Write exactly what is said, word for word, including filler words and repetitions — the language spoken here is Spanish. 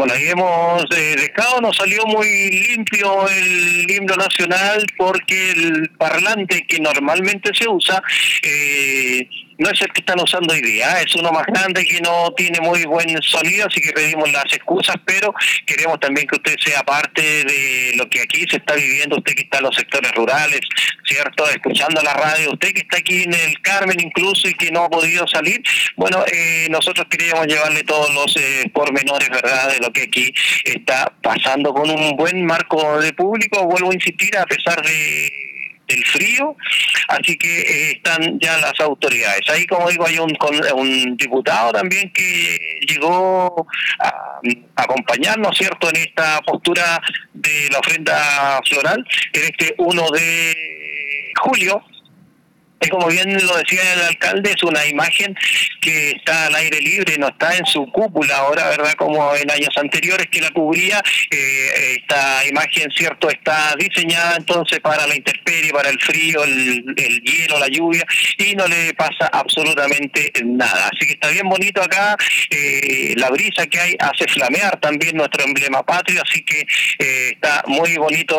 Bueno, ahí hemos eh, dejado, nos salió muy limpio el himno nacional porque el parlante que normalmente se usa eh, no es el que están usando hoy día, es uno más grande que no tiene muy buen sonido, así que pedimos las excusas, pero queremos también que usted sea parte de lo que aquí se está viviendo, usted que está en los sectores rurales, ¿cierto? Escuchando la radio, usted que está aquí en el Carmen incluso y que no ha podido salir, bueno, eh, nosotros queríamos llevarle todos los eh, pormenores, ¿verdad?, de lo que aquí está pasando con un buen marco de público, vuelvo a insistir, a pesar de del frío, así que eh, están ya las autoridades. Ahí, como digo, hay un, un diputado también que llegó a, a acompañarnos, ¿cierto?, en esta postura de la ofrenda floral, en este uno de julio. Y como bien lo decía el alcalde, es una imagen que está al aire libre, no está en su cúpula ahora, ¿verdad?, como en años anteriores que la cubría. Eh, esta imagen, cierto, está diseñada entonces para la intemperie, para el frío, el, el hielo, la lluvia, y no le pasa absolutamente nada. Así que está bien bonito acá, eh, la brisa que hay hace flamear también nuestro emblema patrio, así que eh, está muy bonito